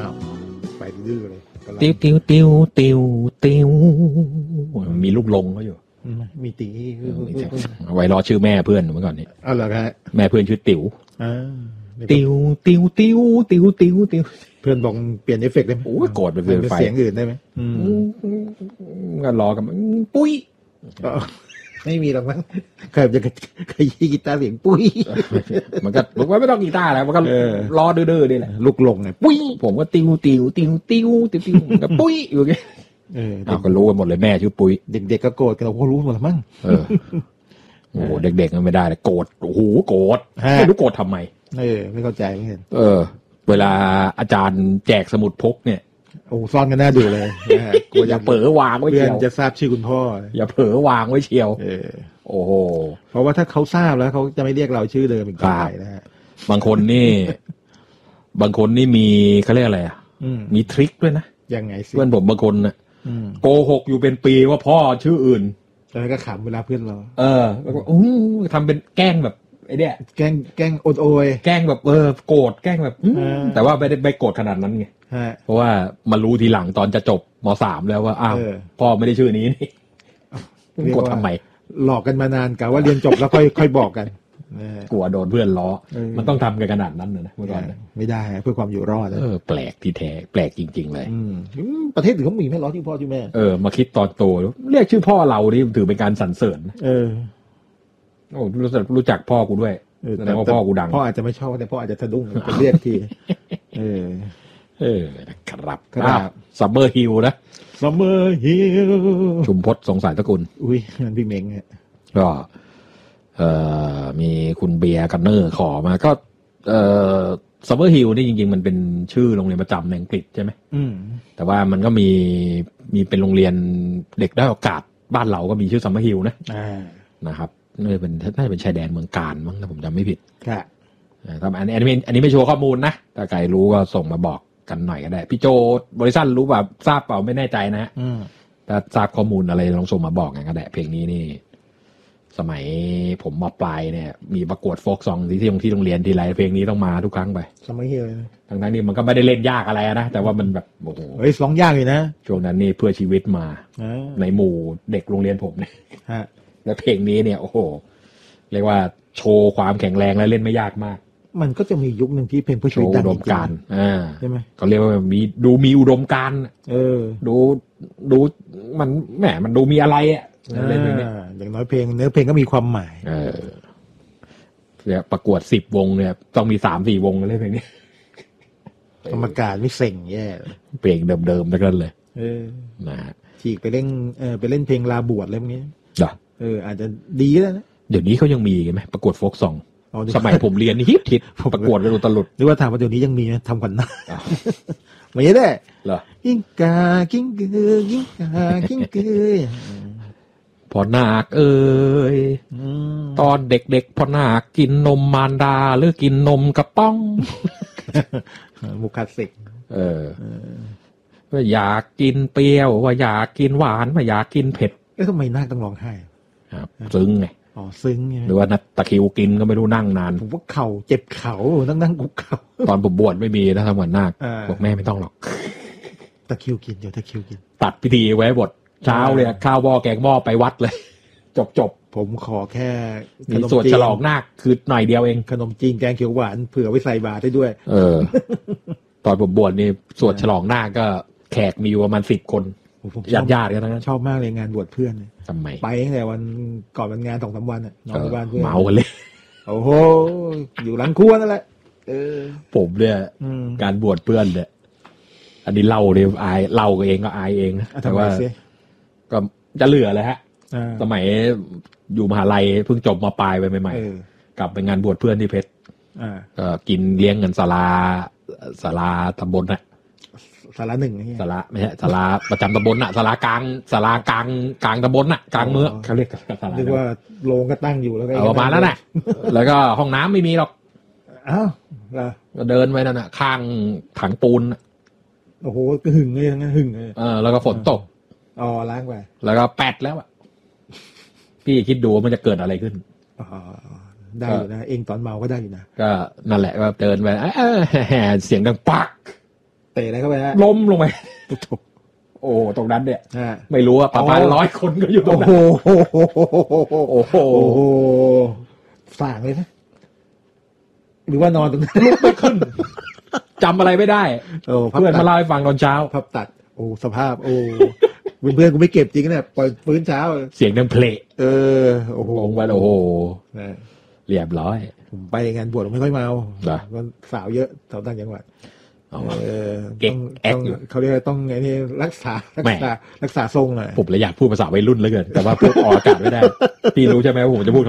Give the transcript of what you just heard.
าวไปดื้อเลยติ้วติ้วติ้วติ้วติ้วมีลูกลงเขาอยู่มีตีไว้รอชื่อแม่เพื่อนเมื่อก่อนนี้อ้าวเหรอครับแม่เพื่อนชื่อติ๋วติ๋วติ๋วติ๋วติ๋วติ๋วติ๋วเพื่อนบอกเปลี่ยนเอฟเฟกต์ได้ไหมโอ้ยโกรธไปเป็นไฟเสียงอื่นได้ไหมก็รอกับปุ้ยไม่มีหรอกมั้งเคยจะเคยยีกีตาร์เสียงปุ้ยมันก็บอกว่าไม่ต้องกีตาร์แล้วมันก็รอดื้อๆนี่แหละลุกลงไงปุ้ยผมก็ติ้วติ้วติ้วติ้วติ้วติ้วกับปุ้ยอยู่ไงก็รู้กันหมดเลยแม่ชื่อปุ้ยเด็กๆก็โกรธกันเราก็รู้หมดแล้วมั้งโอ้โหเด็กๆมันไม่ได้เลยโกรธโอ้โหโกรธไม่รู้โกรธทำไมไม่เข้าใจไม่เห็นเวลาอาจารย์แจกสมุดพกเนี่ยโอ้ซ่อนกันหน้าดูเลยกลัวอย่าเผลอวางไว้เชียวจะทราบชื่อคุณพ่ออย่าเผลอวางไว้เชียวโอ้โหเพราะว่าถ้าเขาทราบแล้วเขาจะไม่เรียกเราชื่อเดิมอีกต่อไปนะฮะบางคนนี่มีเขาเรียกอะไรอ่ะมีทริคด้วยนะยังไงสิเพื่อนผมบางคนน่ะโกหกอยู่เป็นปีว่าพ่อชื่ออื่นแล้วก็ขำเวลาเพื่อนเราแล้วก็ทำเป็นแกล้งแบบไอ้เนี่ยแกล้งโอยแกล้งแบบโกรธแกล้งแบบแต่ว่าไม่ได้โกรธขนาดนั้นไงเพราะว่ามารู้ทีหลังตอนจะจบม.3 แล้วว่าอ้าวพ่อไม่ได้ชื่อนี้นี่กดทำไมหลอกกันมานานกะว่าเรียนจบแล้วค่อยบอกกันกลัวโดนเพื่อนล้อมันต้องทำกันขนาดนั้นนะเมื่อก่อนไม่ได้เพื่อความอยู่รอดแปลกที่แท้แปลกจริงๆเลยประเทศอื่นเขามีไม่ล้อที่พ่อที่แม่มาคิดตอนโตเรียกชื่อพ่อเรานี่ถือเป็นการสรรเสริญโอ้รู้จักพ่อกูด้วยแต่ว่าพ่อกูดังพ่ออาจจะไม่ชอบแต่พ่ออาจจะสะดุ้งจะเรียกทีครับซัมเมอร์ฮิลนะซัมเมอร์ฮิลชุมพจน์สงสัยตระกูลอุ้ยนั่นพี่เม้งก็มีคุณเบียร์กันเนอร์ขอมาก็ซัมเมอร์ฮิลนี่จริงๆมันเป็นชื่อโรงเรียนประจำในอังกฤษใช่ไหมแต่ว่ามันก็มีเป็นโรงเรียนเด็กได้โอกาสบ้านเราก็มีชื่อซัมเมอร์ฮิลนะครับน่าจะเป็นชายแดนเมืองกาญมั้งถ้าผมจำไม่ผิดครับอันนี้ไม่โชว์ข้อมูลนะถ้าใครรู้ก็ส่งมาบอกกันหน่อยก็ได้พี่โจบริษัทรู้แบบทราบเปล่าไม่แน่ใจนะถ้าทราบข้อมูลอะไรลองส่งมาบอกกันก็ได้เพลงนี้นี่สมัยผมม.ปลายเนี่ยมีประกวดโฟล์กซองที่โรงเรียนทีไรเพลงนี้ต้องมาทุกครั้งไปซัมเมอร์ฮิลทั้งนี้มันก็ไม่ได้เล่นยากอะไรนะแต่ว่ามันแบบโอ้โหร้องยากเลยนะช่วงนั้นนี่เพื่อชีวิตมาในหมู่เด็กโรงเรียนผมเนี่ยแล้วเพลงนี้เนี่ยโอ้โหเรียกว่าโชว์ความแข็งแรงและเล่นไม่ยากมากมันก็จะมียุคหนึ่งที่เพลงเพื่อชีวิตดังอุดมการณ์ใช่ไหมเขาเรียกว่ามีอุดมการณ์ดูมันดูมีอะไรอ่ะอย่างน้อยเพลงเนื้อเพลงก็มีความหมายเนี่ยประกวด10 วงเนี่ยต้องมี 3-4 วงเลยเพลงนี้กรรมการไม่เซ็งแย่เพลงเดิมๆทั้งนั้นเลยนะฉีกไปเล่นไปเล่นเพลงลาบวชอะไรพวกนี้อาจจะดีแล้วนะเดี๋ยวนี้เขายังมีไหมประกวดโฟล์กซองสมัยผมเรียนฮิตประกวดกันตลอดหรือว่าถามว่าเดี๋ยวนี้ยังมีไหมทำกันนะไม่ได้เหรอกิ้งกากิ้งกือกิ้งกากิ้งกือพ่อนาคเอ้ยตอนเด็กๆพ่อนาคกินนมมารดาหรือกินนมกระป๋องมุคลาสสิกว่าอยากกินเปรี้ยวว่าอยากกินหวานว่าอยากกินเผ็ดทำไมนาคต้องร้องไห้ครับซึ้งไงซึ้งหรือว่าตะคิวกินก็ไม่รู้นั่งนานผมว่าเข่าเจ็บเข่านั่งกุกเข่าตอนผมบวชไม่มีนะทำเหมือนนาคบอกแม่ไม่ต้องหรอกตะคิวกินเดี๋ยวตะคิวกินตัดพิธีไว้บทเช้าเลยข้าวหม้อแกงหม้อไปวัดเลยจบผมขอแค่มีสวดฉลองนาคคือหน่อยเดียวเองขนมจีนแกงเขียวหวานเผื่อไว้ใส่บาตรได้ด้วยตอนผมบวชนี่สวดฉลองนาคก็แขกมีประมาณ10 คนญาติกันทั้งนั้นชอบมากเลยงานบวชเพื่อนทำไมไปตั้งแต่วันก่อนวันงาน 2-3 วันนอนที่บ้านเพื่อนเมากันเลยโอ้โหอยู่หลังครัวนั่นแหละผมเนี่ยการบวชเพื่อนเนี่ยอันนี้เล่าเลยอายเล่าเองก็อายเองนะแต่ว่าก็จะเหลือเลยฮะสมัยอยู่มหาลัยเพิ่งจบมาปลายไปใหม่ๆกลับไปงานบวชเพื่อนที่เพชรก็กินเลี้ยงเงินศาลาตำบลน่ะศาลาหนึ่งศาลาไม่ใช่ศาลาประจำตำบลน่ะศาลากลางตำบลน่ะกลางเมืองเขาเรียกศาลาเรียกว่าโรงก็ตั้งอยู่แล้วก็ประมาณนั้นแหละแล้วก็ห้องน้ำไม่มีหรอกก็เดินไปนั่นน่ะข้างถังปูนโอ้โหก็หึงเลยงั้นหึงแล้วก็ฝนตกล้างไปแล้วก็แปดแล้วอ่ะพี่คิดดูว่ามันจะเกิดอะไรขึ้นได้อยู่นะเองตอนเมาก็ได้อยู่นะก็นั่นแหละก็เดินไปเสียงดังปักเตะอะไรเข้าไปฮะล้มลงไปโอ้ตรงนั้นเนี่ยไม่รู้ว่าประมาณ100 คนก็อยู่ตรงนั้นโอ้โหสั่งเลยนะหรือว่านอนตรงนั้นลุกไม่ขึ้นจำอะไรไม่ได้เพื่อนมาเล่าให้ฟังตอนเช้าพับตัดโอ้สภาพโอ้เพื่อนกูไม่เก็บจริงเนี่ยปล่อยฟื้นเช้าเสียงดังเพลโอ้โหลงไปโอ้โหเรียบร้อยผมไปงานบวชผมไม่ค่อยเมาสาวเยอะสาวต่างจังหวัดเก่งเขาเรียกต้องไงนี่รักษาทรงหน่อยผมเลยอยากพูดภาษาวัยรุ่นเหลือเกินแต่ว่าพูดออกอากาศไม่ได้พี่รู้ใช่ไหมว่าผมจะพูด